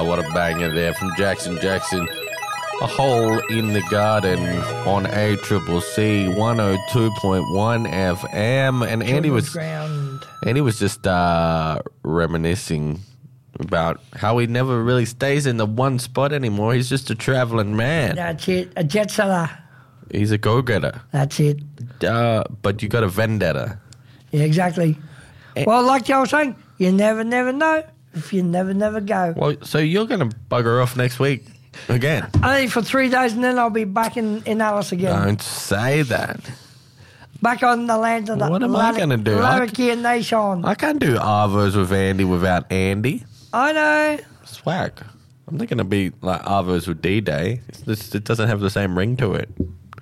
What a banger there from Jackson Jackson. A Hole in the Garden on ACCC 102.1 FM. And Andy was just reminiscing about how he never really stays in the one spot anymore. He's just a traveling man. That's it. A jet setter. He's a go-getter. That's it. But you got a vendetta. Yeah, exactly. Well, like the old saying, you never know if you never go. Well, so you're going to bugger off next week again? Only for 3 days, and then I'll be back in Alice again. Don't say that. Back on the land of the What am I going to do? Larrakia Nation. I can't do Arvos with Andy without Andy. I know. Swag. I'm not going to be like Arvos with D-Day. It doesn't have the same ring to it.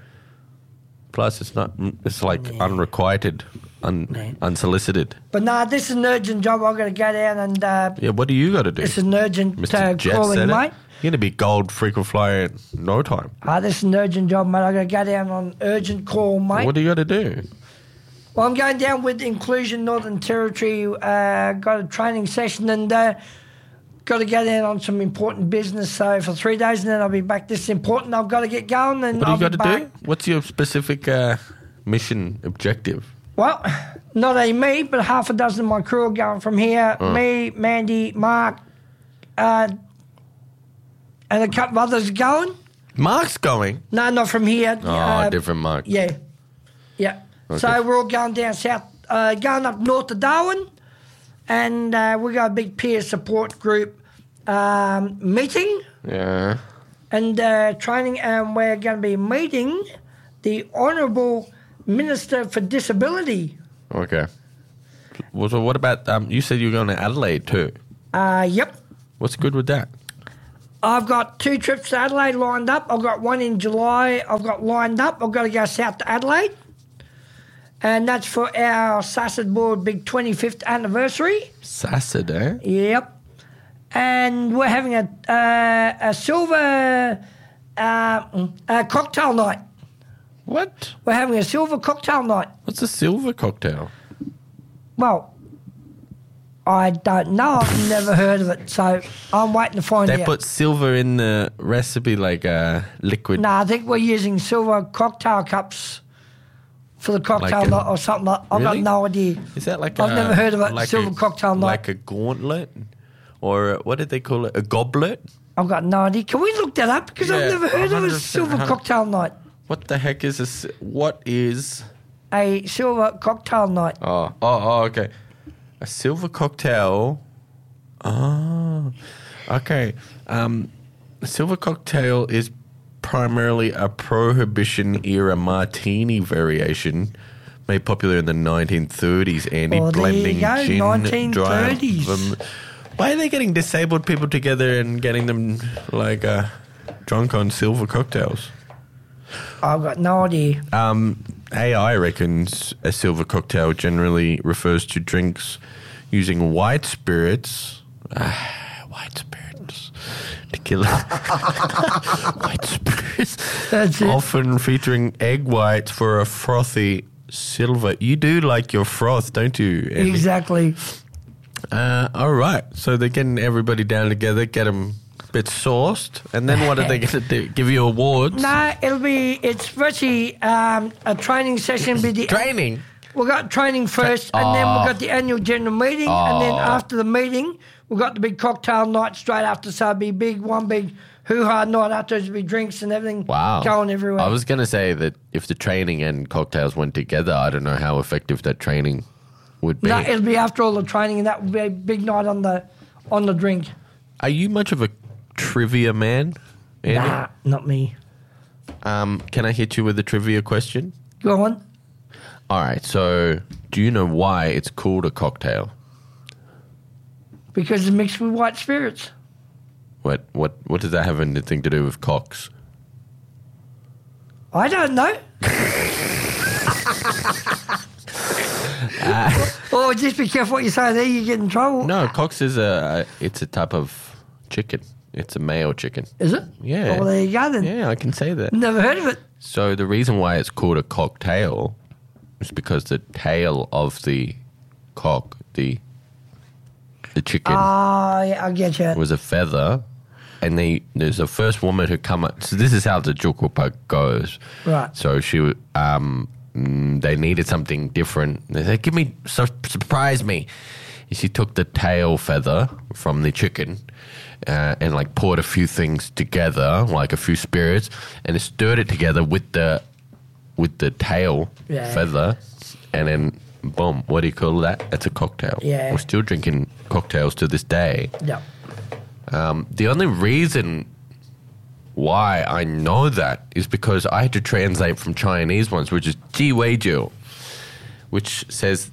Plus, it's like unrequited, unsolicited. But this is an urgent job. I've got to go down and... yeah, what do you got to do? This is an urgent Mr. calling, mate. You're going to be gold frequent flyer in no time. This is an urgent job, mate. I've got to go down on urgent call, mate. What do you got to do? Well, I'm going down with Inclusion Northern Territory. Got a training session and got to go down on some important business. So for 3 days and then I'll be back. This is important. I've got to get going. And what do you I'll got to do? What's your specific mission objective? Well, not me, but half a dozen of my crew are going from here. Me, Mandy, Mark, and a couple of others are going. Mark's going? No, not from here. Different Mark. Yeah. Okay. So we're all going down south, going up north to Darwin, and we got a big peer support group meeting. Yeah. And training, and we're going to be meeting the Honourable Minister for Disability. Okay. Well, so what about, you said you were going to Adelaide too? Yep. What's good with that? I've got 2 trips to Adelaide lined up. I've got one in July I've got lined up. I've got to go south to Adelaide. And that's for our SASAD board big 25th anniversary. SASAD, eh? Yep. And we're having a silver cocktail night. What? We're having a silver cocktail night. What's a silver cocktail? Well, I don't know. I've never heard of it, so I'm waiting to find out. They put silver in the recipe like liquid. No, I think we're using silver cocktail cups for the cocktail night or something like that. I've got no idea. Is that like I've never heard of it, like silver cocktail night. Like a gauntlet? Or what did they call it? A goblet? I've got no idea. Can we look that up? Because I've never heard of a silver cocktail night. What the heck is this? What is... a silver cocktail night? Oh, okay. A silver cocktail. Oh, okay. A silver cocktail is primarily a Prohibition-era martini variation made popular in the 1930s, Andy, blending gin, 1930s. Why are they getting disabled people together and getting them, like, drunk on silver cocktails? I've got no idea. AI reckons a silver cocktail generally refers to drinks using white spirits. White spirits. Tequila. White spirits. That's it. Often featuring egg whites for a frothy silver. You do like your froth, don't you, Andy? Exactly. All right. So they're getting everybody down together, get them a bit sauced, and then what are they going to do? Give you awards? No, it's virtually a training session. Training? We've got training first, and then we've got the annual general meeting, and then after the meeting, we've got the big cocktail night straight after, so it'll be one big hoo-ha night after. There'll be drinks and everything going everywhere. I was going to say that if the training and cocktails went together, I don't know how effective that training would be. No, it'll be after all the training, and that will be a big night on the drink. Are you much of a trivia man, Andy? Nah, not me. Can I hit you with a trivia question? Go on. All right, so do you know why it's called a cocktail? Because it's mixed with white spirits. What does that have anything to do with cocks? I don't know. Oh, just be careful what you say there, you get in trouble. No, cocks is it's a type of chicken. It's a male chicken. Is it? Yeah. Oh, well, there you go then. Yeah, I can say that. Never heard of it. So the reason why it's called a cocktail is because the tail of the cock, the the chicken. Oh, yeah, I get you. Was a feather. And there's the first woman who come up. So this is how the jukupa goes. Right. So they needed something different. They said, surprise me. And she took the tail feather from the chicken and like poured a few things together, like a few spirits, and stirred it together with the tail feather, and then boom, what do you call that? That's a cocktail. Yeah. We're still drinking cocktails to this day. Yeah. The only reason why I know that is because I had to translate from Chinese ones, which is ji wei jiu, which says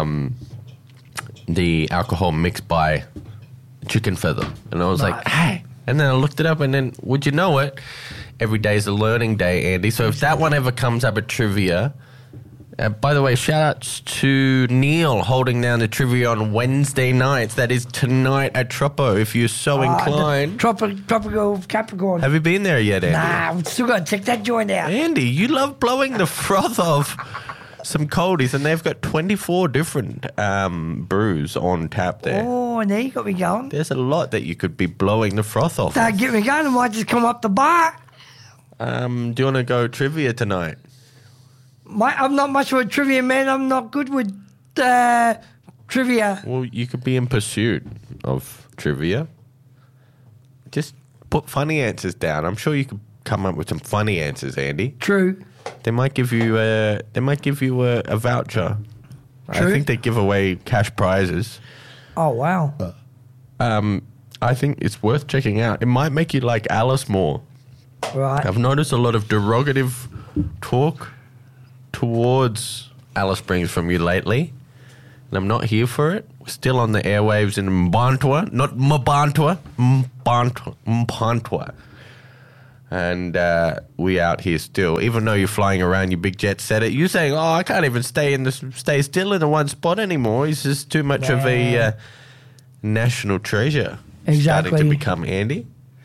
the alcohol mixed by chicken feather. And I was like, hey. And then I looked it up, and then, would you know it, every day is a learning day, Andy. So if that one ever comes up at trivia... by the way, shout-outs to Neil holding down the trivia on Wednesday nights. That is tonight at Troppo, if you're so inclined. Tropical Capricorn. Have you been there yet, Andy? Nah, I'm still got to check that joint out. Andy, you love blowing the froth off some coldies, and they've got 24 different brews on tap there. Oh, and there you got me going. There's a lot that you could be blowing the froth off. Don't get me going. I might just come up the bar. Do you want to go trivia tonight? I'm not much of a trivia man. I'm not good with trivia. Well, you could be in pursuit of trivia. Just put funny answers down. I'm sure you could come up with some funny answers, Andy. True. They might give you a voucher. True. I think they give away cash prizes. Oh, wow. I think it's worth checking out. It might make you like Alice more. Right. I've noticed a lot of derogative talk towards Alice Springs from you lately, and I'm not here for it. We're still on the airwaves in Mbantua, not Mbantua, Mbantua. And we out here still, even though you're flying around your big jet setter, you're saying, oh, I can't even stay still in the one spot anymore. It's just too much of a national treasure. Exactly. Starting to become Andy.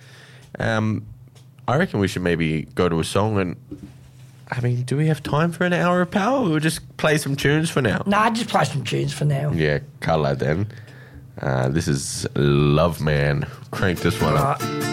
I reckon we should maybe go to a song and... I mean, do we have time for an hour of power? Or we'll just play some tunes for now. Nah, just play some tunes for now. Yeah, colour then. This is Love Man. Crank this one up.